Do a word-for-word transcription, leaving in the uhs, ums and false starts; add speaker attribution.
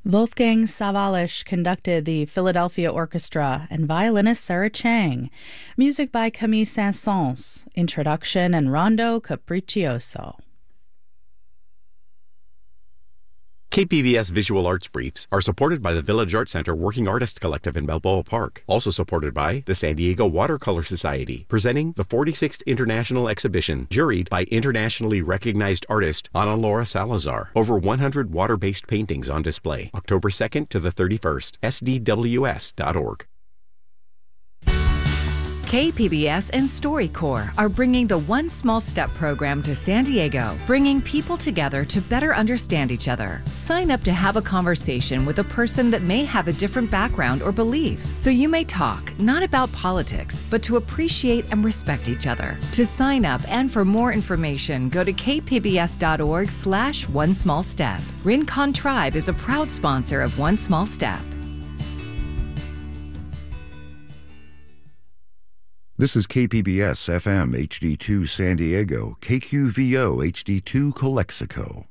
Speaker 1: Wolfgang Sawallisch conducted the Philadelphia Orchestra and violinist Sarah Chang. Music by Camille Saint-Saëns. Introduction and Rondo Capriccioso.
Speaker 2: K P B S Visual Arts Briefs are supported by the Village Art Center Working Artist Collective in Balboa Park. Also supported by the San Diego Watercolor Society, presenting the forty-sixth International Exhibition, juried by internationally recognized artist Ana Laura Salazar. Over one hundred water-based paintings on display, October second to the thirty-first. S D W S dot org.
Speaker 3: K P B S and StoryCorps are bringing the One Small Step program to San Diego, bringing people together to better understand each other. Sign up to have a conversation with a person that may have a different background or beliefs, so you may talk not about politics, but to appreciate and respect each other. To sign up and for more information, go to k p b s dot org slash one small step. Rincon Tribe is a proud sponsor of One Small Step.
Speaker 4: This is K P B S F M H D two San Diego, K Q V O H D two Calexico.